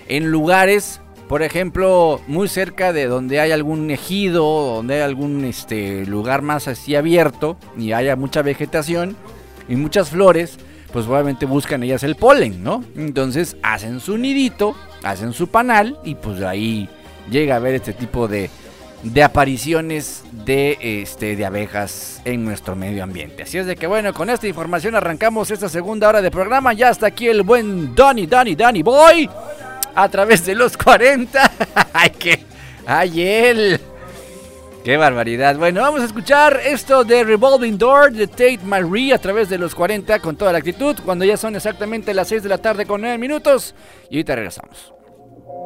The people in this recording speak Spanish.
en lugares, por ejemplo, muy cerca de donde hay algún ejido, donde hay algún lugar más así abierto y haya mucha vegetación y muchas flores, pues obviamente buscan ellas el polen, ¿no? Entonces hacen su nidito, hacen su panal y pues ahí llega a ver este tipo de apariciones de abejas en nuestro medio ambiente. Así es de que bueno, con esta información arrancamos esta segunda hora de programa. Ya está aquí el buen Danny Boy a través de los 40. ¡Ay, él! ¡Qué barbaridad! Bueno, vamos a escuchar esto de Revolving Door de Tate Marie a través de los 40 con toda la actitud, cuando ya son exactamente las 6 de la tarde con 9 minutos. Y ahorita regresamos.